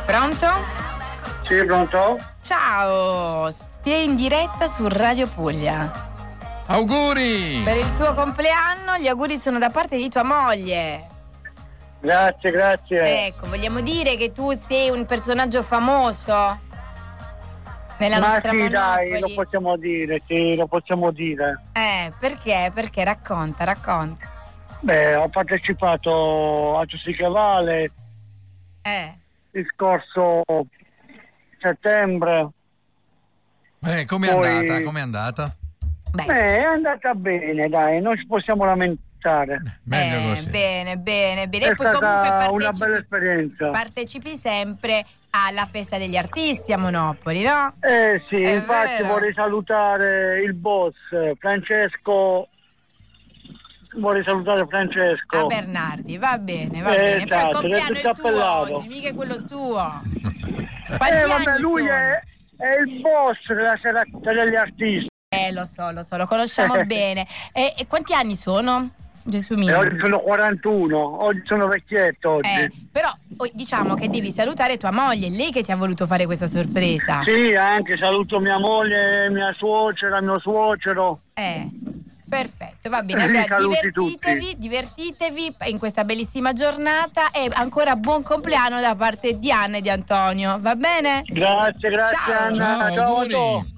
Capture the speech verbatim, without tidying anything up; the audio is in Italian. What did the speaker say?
Pronto? Sì, pronto? Ciao, sei in diretta su Radio Puglia. Auguri! Per il tuo compleanno gli auguri sono da parte di tua moglie. Grazie, grazie. Ecco, vogliamo dire che tu sei un personaggio famoso nella Ma nostra sì, Monopoli. dai, lo possiamo dire, sì, lo possiamo dire. Eh, perché? Perché racconta, racconta. Beh, ho partecipato a Giusticia Valle Eh. il scorso settembre. Eh, com'è Poi... andata? Com'è andata? Beh, Beh, è andata bene, dai, non ci possiamo lamentare. Meglio eh, così. bene, bene, bene. È E poi stata comunque partecipi, una bella esperienza. partecipi sempre alla festa degli artisti a Monopoli, no? Eh sì, È infatti vero. vorrei salutare il boss Francesco. Vorrei salutare Francesco. A Bernardi, va bene, va Eh, bene. Poi il esatto, compleanno del è il tuo cappellato. oggi, mica è quello suo. Quanti Eh vabbè, anni lui sono? è, è il boss della serata degli artisti. Eh, lo so, lo so, lo conosciamo bene. E, e quanti anni sono? Gesù E mio. oggi sono quarantuno, oggi sono vecchietto oggi. Eh, però oh, diciamo che devi salutare tua moglie, è lei che ti ha voluto fare questa sorpresa. Sì, anche saluto mia moglie, mia suocera, mio suocero. Eh, perfetto, va bene. Sì, Allora saluti divertitevi, tutti. divertitevi in questa bellissima giornata e ancora buon compleanno da parte di Anna e di Antonio, va bene? Grazie, grazie Ciao. Anna. Ciao, Ciao a auguri. tutti.